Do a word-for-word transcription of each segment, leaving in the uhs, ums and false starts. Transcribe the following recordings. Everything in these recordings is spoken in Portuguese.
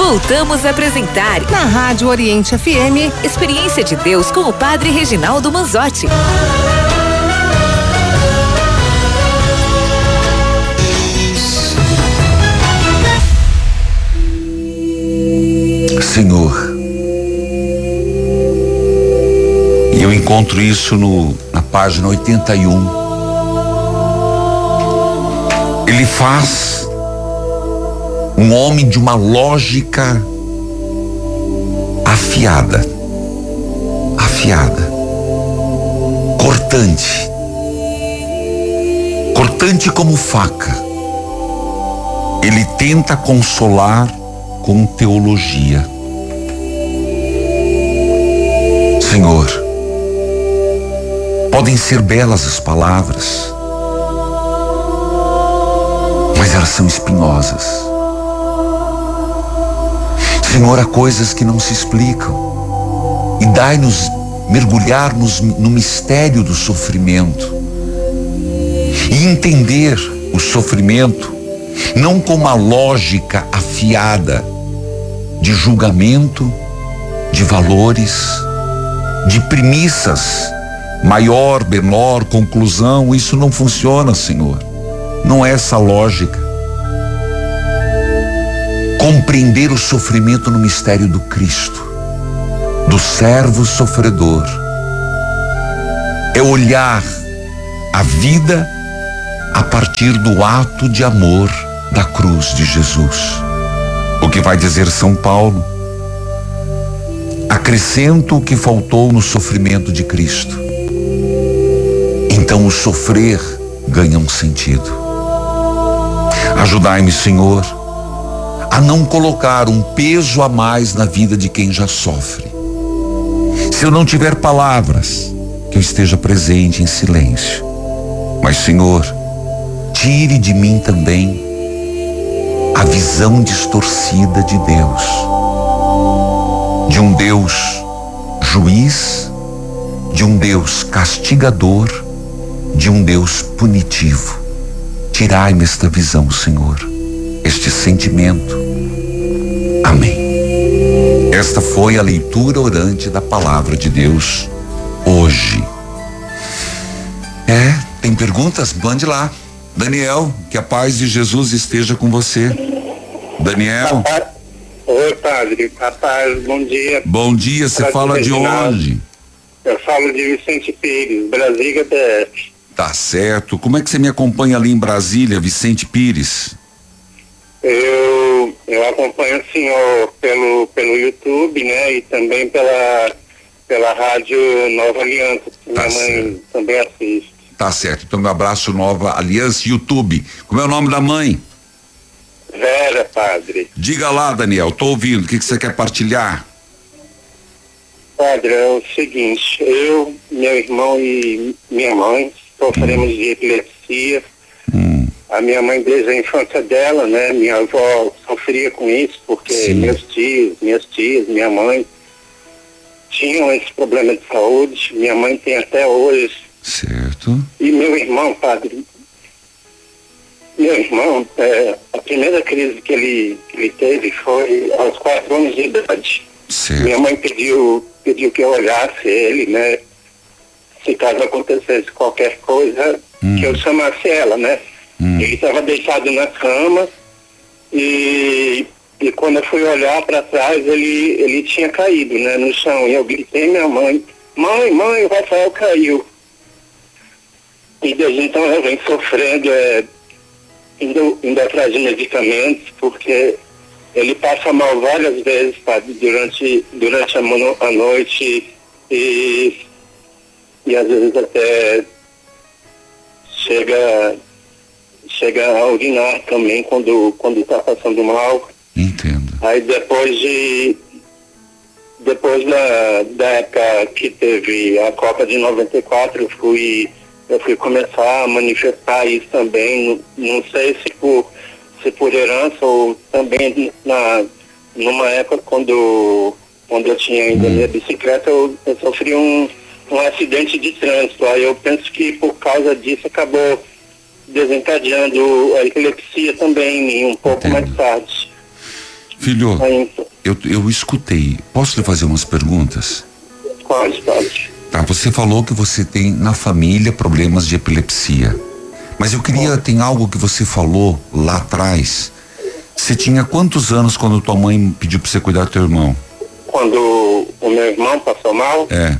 Voltamos a apresentar na Rádio Oriente F M, Experiência de Deus com o Padre Reginaldo Manzotti. Senhor, e eu encontro isso no, na página oitenta e um. Ele faz um homem de uma lógica afiada, afiada, cortante, cortante como faca. Ele tenta consolar com teologia. Senhor, podem ser belas as palavras, mas elas são espinhosas. Senhor, há coisas que não se explicam, e dai-nos mergulhar-nos no mistério do sofrimento e entender o sofrimento não com uma lógica afiada de julgamento, de valores, de premissas, maior, menor, conclusão. Isso não funciona, Senhor. Não é essa lógica. Compreender o sofrimento no mistério do Cristo, do servo sofredor, é olhar a vida a partir do ato de amor da cruz de Jesus. O que vai dizer São Paulo? Acrescento o que faltou no sofrimento de Cristo. Então o sofrer ganha um sentido. Ajudai-me, Senhor, a não colocar um peso a mais na vida de quem já sofre. Se eu não tiver palavras, que eu esteja presente em silêncio. Mas, Senhor, tire de mim também a visão distorcida de Deus, de um Deus juiz, de um Deus castigador, de um Deus punitivo. Tirai-me esta visão, Senhor, este sentimento. Amém. Esta foi a leitura orante da palavra de Deus hoje. É, tem perguntas? Mande lá. Daniel, que a paz de Jesus esteja com você. Daniel. Oi, padre. Rapaz, bom dia. Bom dia, você fala de onde? Eu falo de Vicente Pires, Brasília D F. Tá certo. Como é que você me acompanha ali em Brasília, Vicente Pires? Eu, eu acompanho o senhor pelo, pelo YouTube, né? E também pela, pela rádio Nova Aliança, que Tá minha mãe certo. também assiste. Tá certo. Então, meu abraço, Nova Aliança YouTube. Como é o nome da mãe? Vera, padre. Diga lá, Daniel, tô ouvindo. O que, que você quer partilhar? Padre, é o seguinte, eu, meu irmão e minha mãe sofremos de epilepsia. Hum. A minha mãe, desde a infância dela, né, minha avó sofria com isso, porque Sim. meus tios, minhas tias, minha mãe tinham esse problema de saúde. Minha mãe tem até hoje. Certo. E meu irmão, padre, meu irmão, é, a primeira crise que ele, que ele teve foi aos quatro anos de idade. Certo. Minha mãe pediu, pediu que eu olhasse ele, né? Se caso acontecesse qualquer coisa, Hum. que eu chamasse ela, né? Hum. Ele estava deitado na cama e, e quando eu fui olhar para trás, ele, ele tinha caído, né, no chão. E eu gritei minha mãe, mãe, mãe, o Rafael caiu. E desde então eu venho sofrendo, é, indo, indo atrás de medicamentos, porque ele passa mal várias vezes, sabe, durante, durante a, mono, a noite e, e às vezes até chega, chega a urinar também quando quando está passando mal. Entendo. Aí depois de depois da, da época que teve a Copa de noventa e quatro, eu fui eu fui começar a manifestar isso também, não, não sei se por, se por herança ou também na, numa época quando, quando eu tinha ainda minha bicicleta, eu, eu sofri um, um acidente de trânsito. Aí eu penso que por causa disso acabou desencadeando a epilepsia também em mim, um pouco Entendo. mais tarde. Filho, Aí, eu, eu escutei. Posso lhe fazer umas perguntas? pode, pode. Tá, você falou que você tem na família problemas de epilepsia. Mas eu queria, tem algo que você falou lá atrás. Você tinha quantos anos quando tua mãe pediu pra você cuidar do teu irmão? Quando o meu irmão passou mal, É.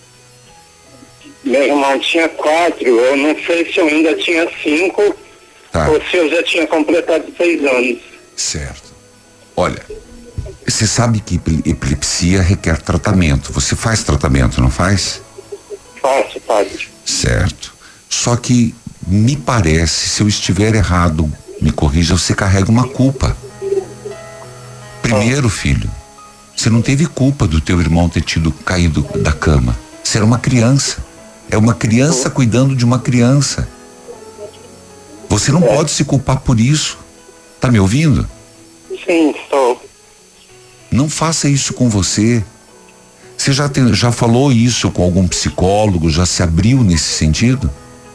meu irmão tinha quatro, eu não sei se eu ainda tinha cinco, Tá. ou se eu já tinha completado seis anos. Certo. Olha, você sabe que epi- epilepsia requer tratamento. Você faz tratamento, não faz? Fácil, padre. Certo. Só que me parece, se eu estiver errado, me corrija, você carrega uma culpa. Primeiro, filho, você não teve culpa do teu irmão ter tido caído da cama. Você era uma criança. É uma criança cuidando de uma criança. Você não pode se culpar por isso. Tá me ouvindo? Sim, estou. Não faça isso com você. Você já, tem, já falou isso com algum psicólogo? Já se abriu nesse sentido?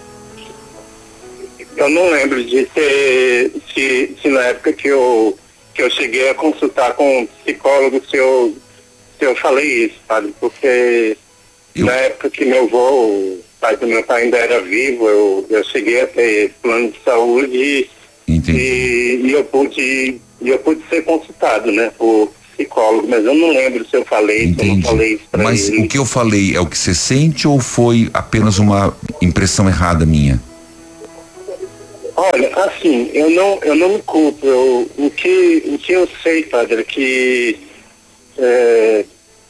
Eu não lembro de ter, se, se na época que eu, que eu cheguei a consultar com um psicólogo, se eu, se eu falei isso, sabe? Porque Eu- na época que meu avô, o pai do meu pai ainda era vivo, eu, eu cheguei a ter plano de saúde e, Entendi. e, e eu pude, e eu pude ser consultado, né, por psicólogo, mas eu não lembro se eu falei, se eu não Entendi. falei isso pra Mas ele. o que eu falei é o que você sente ou foi apenas uma impressão errada minha? Olha, assim, eu não, eu não me culpo. Eu, o, que, o que eu sei, padre, é que é,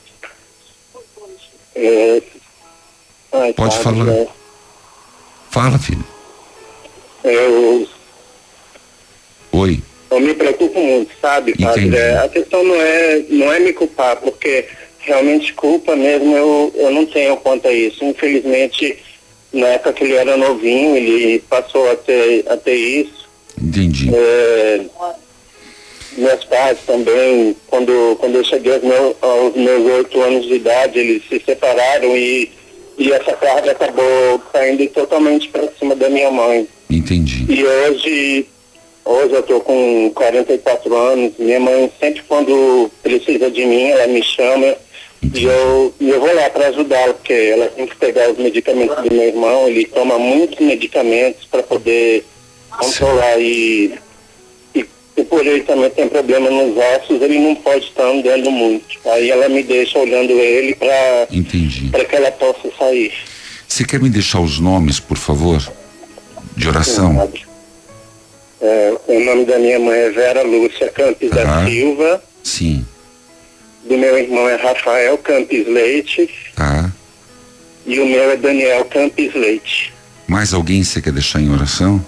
é, ai, Pode padre, falar. é, Fala, filho. eu, Oi. eu me preocupo muito, sabe, padre? Entendi. É, a questão não é, não é me culpar, porque realmente culpa mesmo eu, eu não tenho quanto a isso. Infelizmente, na época que ele era novinho, ele passou a ter, a ter isso. Entendi. É, meus pais também, quando, quando eu cheguei aos meus, aos meus oito anos de idade, eles se separaram e, e essa carga acabou caindo totalmente para cima da minha mãe. Entendi. E hoje, hoje eu estou com quarenta e quatro anos, minha mãe sempre quando precisa de mim, ela me chama e eu, e eu vou lá para ajudá-la, porque ela tem que pegar os medicamentos do meu irmão, ele toma muitos medicamentos para poder controlar e, e, e por ele também tem problema nos ossos, ele não pode estar andando muito. Aí ela me deixa olhando ele para Entendi. para que ela possa sair. Você quer me deixar os nomes, por favor? De oração? Sabe? É, o nome da minha mãe é Vera Lúcia Campos da Tá. Silva, Sim. do meu irmão é Rafael Campos Leite Tá. e o meu é Daniel Campos Leite. Mais alguém você quer deixar em oração?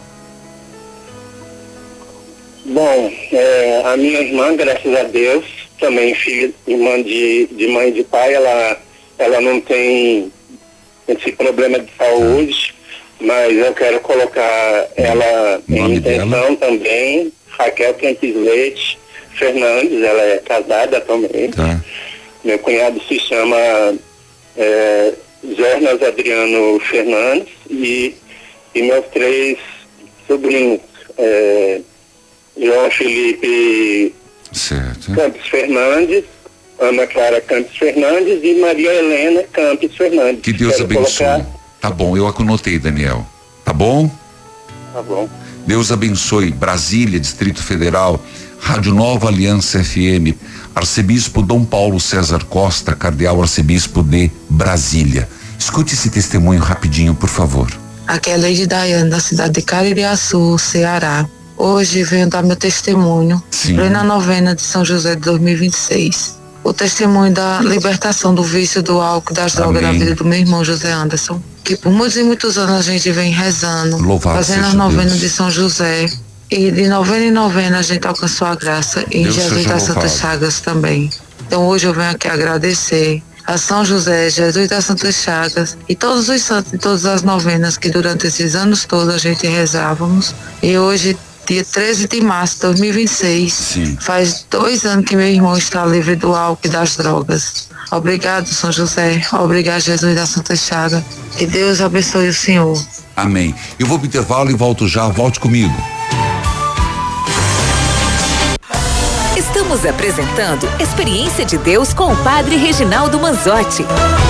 Bom, é, a minha irmã, graças a Deus, também filha, irmã de, de mãe e de pai, ela, ela não tem esse problema de saúde, mas eu quero colocar ela O nome em intenção dela? também, Raquel Campos Leite Fernandes, ela é casada também. Tá. Meu cunhado se chama é, Jonas Adriano Fernandes e, e meus três sobrinhos, é, João Felipe Certo. Campos Fernandes, Ana Clara Campos Fernandes e Maria Helena Campos Fernandes. Que Deus Quero abençoe. colocar- Tá bom, eu anotei, Daniel. Tá bom? Tá bom. Deus abençoe. Brasília, Distrito Federal, Rádio Nova Aliança F M, Arcebispo Dom Paulo César Costa, Cardeal Arcebispo de Brasília. Escute esse testemunho rapidinho, por favor. Aqui é a Lady Daiane, da cidade de Caririaçu, Ceará. Hoje venho dar meu testemunho, Sim. em plena novena de São José de dois mil e vinte e seis. O testemunho da libertação do vício do álcool e das drogas Amém. da vida do meu irmão José Anderson, que por muitos e muitos anos a gente vem rezando, Louvado fazendo seja as novenas Deus. de São José. E de novena em novena a gente alcançou a graça e em Deus Jesus seja das Santas louvado. Chagas também. Então hoje eu venho aqui agradecer a São José, Jesus das Santas Chagas e todos os santos de todas as novenas que durante esses anos todos a gente rezávamos. E hoje, dia treze de março de dois mil e vinte e seis, Sim. faz dois anos que meu irmão está livre do álcool e das drogas. Obrigado, São José. Obrigado, Jesus das Santas Chagas. Que Deus abençoe o Senhor. Amém. Eu vou pro intervalo e volto já. Volte comigo. Estamos Estamos apresentando Experiência de Deus com o Padre Reginaldo Manzotti.